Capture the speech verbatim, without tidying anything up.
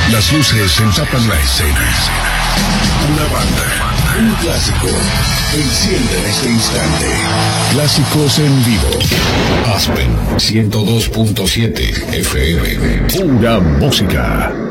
Las luces empapan la escena. Una banda, un clásico, enciende en este instante. Clásicos en vivo. Aspen ciento dos punto siete F M. Pura música.